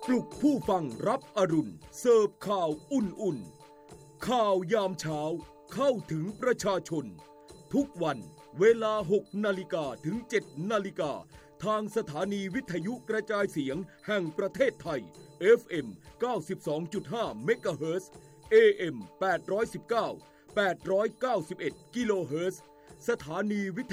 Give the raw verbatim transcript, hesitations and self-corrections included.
ปลุกผู้ฟังรับอรุณเสิร์ฟข่าวอุ่นๆข่าวยามเช้าเข้าถึงประชาชนทุกวันเวลาหกนาฬิกาถึงเจ็ดนาฬิกาทางสถานีวิทยุกระจายเสียงแห่งประเทศไทย เอฟ เอ็ม เก้าสิบสองจุดห้า เมกะเฮิรตซ์ เอ เอ็ม แปดร้อยสิบเก้า แปดร้อยเก้าสิบเอ็ด กิโลเฮิรตซ์สถานีวิท